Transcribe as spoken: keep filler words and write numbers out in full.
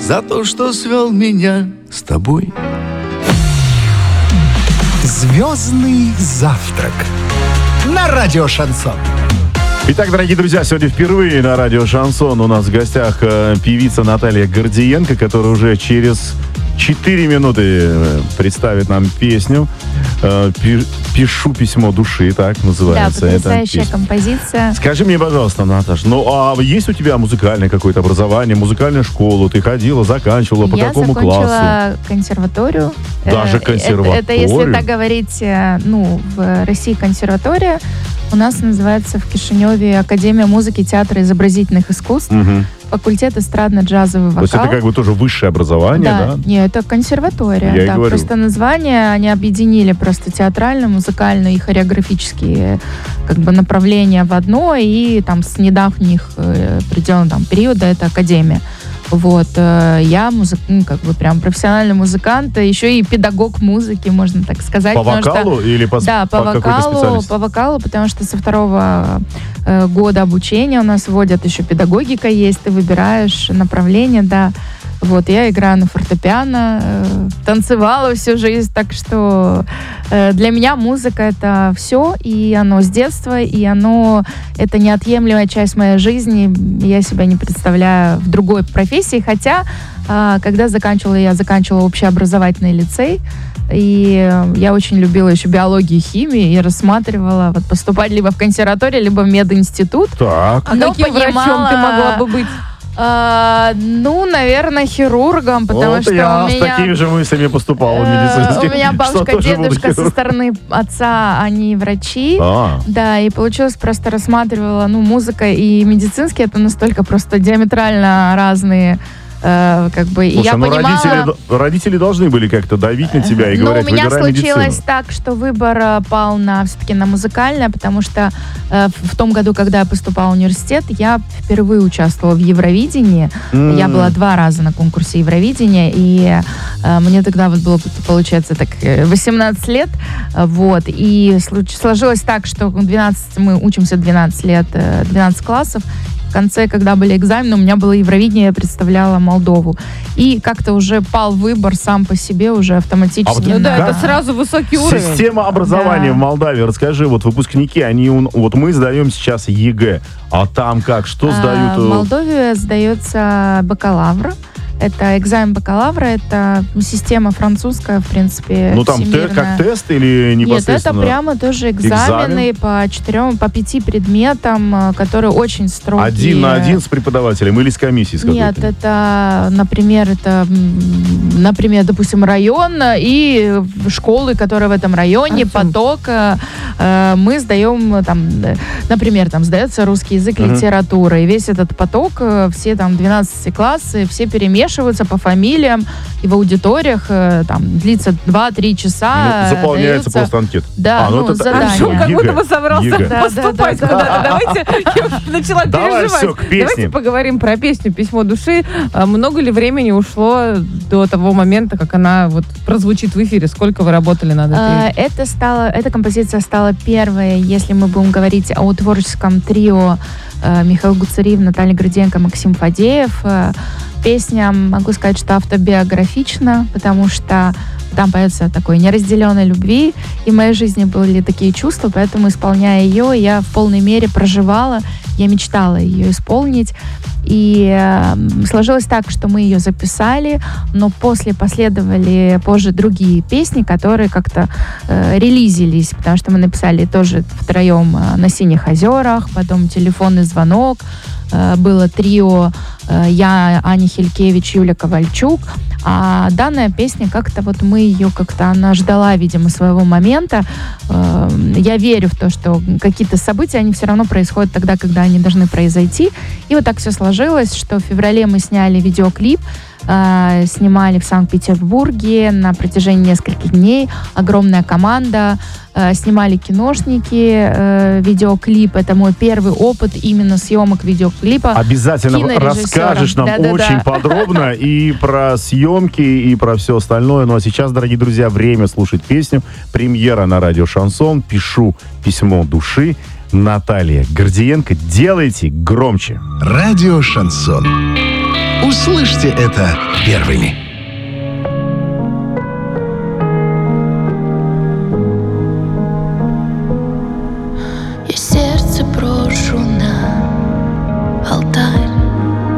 за то, что свел меня с тобой. Звездный завтрак на радио Шансон. Итак, дорогие друзья, сегодня впервые на радио Шансон у нас в гостях э, певица Наталья Гордиенко, которая уже через четыре минуты представит нам песню э, пи- «Пишу письмо души», так называется. Да, потрясающая эта композиция. Скажи мне, пожалуйста, Наташ, ну а есть у тебя музыкальное какое-то образование, музыкальную школу? Ты ходила, заканчивала, по Я какому классу? Я закончила консерваторию. Даже Э, консерваторию? Это, это если так говорить, э, ну, в России консерватория. У нас называется в Кишиневе Академия музыки, театра и изобразительных искусств. Угу. Факультет эстрадно-джазовый вокал. То есть это как бы тоже высшее образование, да? Да, нет, это консерватория. Я и да, говорю. Просто название они объединили просто театральное, музыкальное и хореографические как бы направления в одно, и там с недавних э, пределов там, периода это академия. Вот, э, я музык, ну, как бы прям профессиональный музыкант, еще и педагог музыки, можно так сказать. По вокалу что, или по, да, по, по какой-то вокалу, специальности? по вокалу, потому что со второго э, года обучения у нас вводят еще педагогика есть, ты выбираешь направление, да. Вот, я играю на фортепиано, э, танцевала всю жизнь, так что э, для меня музыка — это все, и оно с детства, и оно — это неотъемлемая часть моей жизни. Я себя не представляю в другой профессии, хотя, э, когда заканчивала, я заканчивала общеобразовательный лицей, и я очень любила еще биологию и химию, и рассматривала вот, поступать либо в консерваторию, либо в мединститут. Так. А Но каким понимала- врачом ты могла бы быть? А, ну, наверное, хирургом, потому вот что я у с меня... такими же мыслями поступал в э, медицинских. У меня что бабушка, тоже буду дедушка со хирургом. стороны отца, они врачи. А, Да, и получилось, просто рассматривала, ну, музыка и медицинский, это настолько просто диаметрально разные, э, как бы, и слушай, я ну понимала... родители, родители должны были как-то давить на тебя и Но говорить, у меня выбирай случилось медицину. так, что выбор э, пал на все-таки на музыкальное, потому что э, в в том году, когда я поступала в университет, я впервые участвовала в Евровидении. М. Я была два раза на конкурсе Евровидения, и э, мне тогда вот было, получается, так э, восемнадцать лет, э, вот, и случ- сложилось так, что в двенадцать, мы учимся двенадцать лет, э, двенадцать классов. В конце, когда были экзамены, у меня было Евровидение, я представляла Молдову. И как-то уже пал выбор сам по себе уже автоматически. А вот Ну да, Как? это сразу высокий уровень. Система образования Да. в Молдавии. Расскажи, вот выпускники, они, у- вот мы сдаем сейчас ЕГЭ, а там как? Что А, сдают? В Молдове сдается бакалавр. Это экзамен бакалавра, это ну, система французская, в принципе, Ну там те- всемирная. как тест или Нет, непосредственно? это прямо тоже экзамены Экзамен? по четырем, по пяти предметам, э, которые очень строгие. Один на один с преподавателем или с комиссией с Нет, какой-то? это, например, это, м, например, допустим, район и школы, которые в этом районе, Артем. поток. э, э, Мы сдаем, э, там, э, например, там сдается русский язык, Мгм. литература, и весь этот поток, э, все там двенадцать классы, все перемешиваются по фамилиям, и в аудиториях э, там длится два-три часа. Ну, заполняется даются- просто анкет. Да, А, ну ну, это- задание. Артем как ЕГЭ. будто бы собрался ЕГЭ. Да, поступать да, да, куда-то. да. Давайте, я начала Давай, переживать. всё, к песне. Давайте поговорим про песню «Письмо души». А много ли времени ушло до того момента, как она вот прозвучит в эфире? Сколько вы работали над А, этой? Это стало, эта композиция стала первой, если мы будем говорить о творческом трио э, Михаил Гуцериев, Наталья Гордиенко, Максим Фадеев. Э, Песня, могу сказать, что автобиографична, потому что там поется о такой неразделенной любви, и в моей жизни были такие чувства, поэтому, исполняя ее, я в полной мере проживала, я мечтала ее исполнить. И э, сложилось так, что мы ее записали, но после последовали позже другие песни, которые как-то э, релизились, потому что мы написали тоже втроем э, «На синих озерах», потом «Телефонный звонок», э, было трио э, я, Аня Хилькевич, Юля Ковальчук. А данная песня, как-то вот мы ее как-то, она ждала, видимо, своего момента. Э, Я верю в то, что какие-то события, они все равно происходят тогда, когда они должны произойти. И вот так все сложилось, что в феврале мы сняли видеоклип, э, снимали в Санкт-Петербурге на протяжении нескольких дней. Огромная команда. Э, снимали киношники, э, видеоклип. Это мой первый опыт именно съемок видеоклипа. Обязательно кинорежиссером. расскажешь нам Да-да-да. очень подробно и про съемки, и про все остальное. Ну а сейчас, дорогие друзья, время слушать песню. Премьера на радио «Шансон». «Пишу письмо души». Наталья Гордиенко. Делайте громче. Радио Шансон. Услышьте это первыми. Я сердце брошу